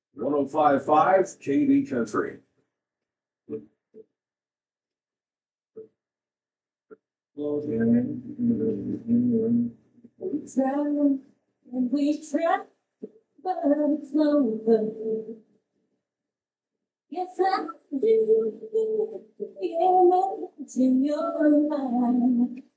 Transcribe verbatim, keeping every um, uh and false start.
one oh five point five K B Country. We try and we try, but it's no good. Yes, I do. Yeah, to your mind.